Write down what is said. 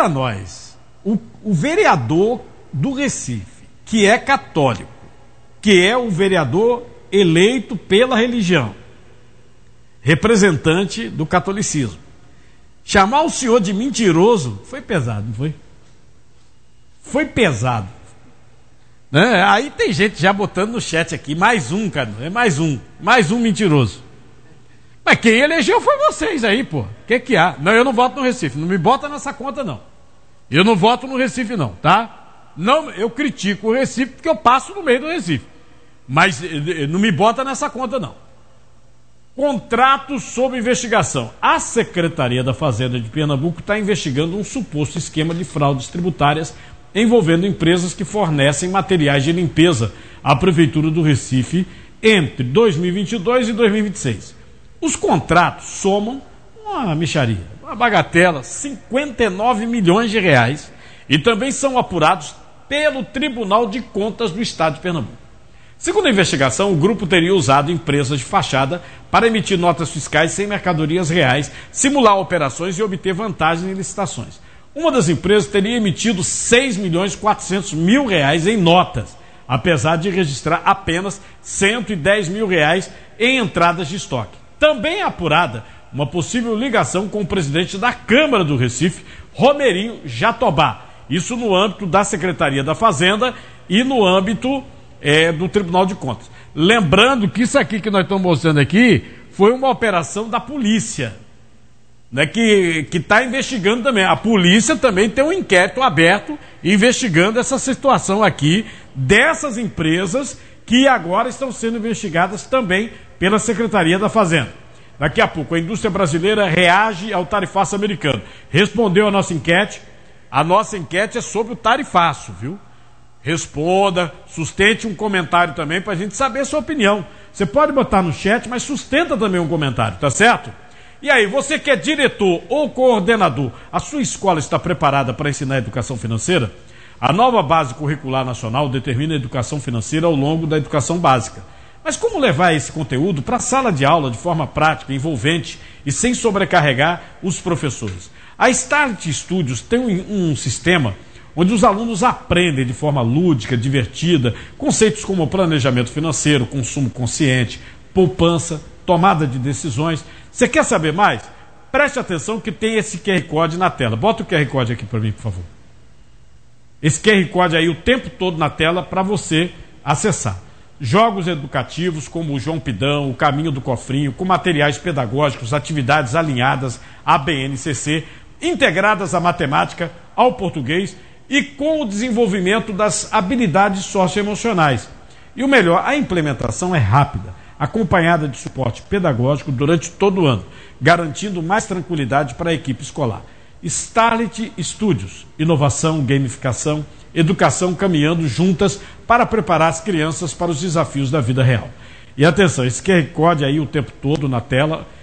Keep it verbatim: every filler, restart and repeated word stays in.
para nós, o, o vereador do Recife, que é católico, que é o vereador eleito pela religião, representante do catolicismo, chamar o senhor de mentiroso foi pesado, não foi? Foi pesado. Né? Aí tem gente já botando no chat aqui, mais um, cara, é mais um, mais um mentiroso. Mas quem elegeu foi vocês aí, pô. O que que há? Não, eu não voto no Recife, não me bota nessa conta, não. Eu não voto no Recife, não, tá? Não, eu critico o Recife porque eu passo no meio do Recife. Mas não me bota nessa conta, não. Contrato sob investigação. A Secretaria da Fazenda de Pernambuco está investigando um suposto esquema de fraudes tributárias envolvendo empresas que fornecem materiais de limpeza à Prefeitura do Recife entre dois mil e vinte e dois e dois mil e vinte e seis. Os contratos somam uma mixaria, uma bagatela, cinquenta e nove milhões de reais, e também são apurados pelo Tribunal de Contas do Estado de Pernambuco. Segundo a investigação, o grupo teria usado empresas de fachada para emitir notas fiscais sem mercadorias reais, simular operações e obter vantagens em licitações. Uma das empresas teria emitido seis milhões e quatrocentos mil reais em notas, apesar de registrar apenas cento e dez mil reais em entradas de estoque. Também é apurada uma possível ligação com o presidente da Câmara do Recife, Romerinho Jatobá. Isso no âmbito da Secretaria da Fazenda e no âmbito é, do Tribunal de Contas. Lembrando que isso aqui que nós estamos mostrando aqui foi uma operação da polícia, né, que está investigando também. A polícia também tem um inquérito aberto investigando essa situação aqui dessas empresas que agora estão sendo investigadas também pela Secretaria da Fazenda. Daqui a pouco a indústria brasileira reage ao tarifaço americano. Respondeu a nossa enquete. A nossa enquete é sobre o tarifaço, viu? Responda, sustente um comentário também para a gente saber a sua opinião. Você pode botar no chat, mas sustenta também um comentário, tá certo? E aí, você que é diretor ou coordenador, a sua escola está preparada para ensinar educação financeira? A nova Base Curricular Nacional determina a educação financeira ao longo da educação básica. Mas como levar esse conteúdo para a sala de aula de forma prática, envolvente e sem sobrecarregar os professores? A Start Studios tem um, um sistema onde os alunos aprendem de forma lúdica, divertida, conceitos como planejamento financeiro, consumo consciente, poupança, tomada de decisões. Você quer saber mais? Preste atenção que tem esse Q R Code na tela. Bota o Q R Code aqui para mim, por favor. Esse Q R Code aí o tempo todo na tela para você acessar. Jogos educativos como o João Pidão, o Caminho do Cofrinho, com materiais pedagógicos, atividades alinhadas à B N C C, integradas à matemática, ao português e com o desenvolvimento das habilidades socioemocionais. E o melhor, a implementação é rápida, acompanhada de suporte pedagógico durante todo o ano, garantindo mais tranquilidade para a equipe escolar. Starlit Studios, inovação, gamificação, educação caminhando juntas para preparar as crianças para os desafios da vida real. E atenção, esse Q R Code aí o tempo todo na tela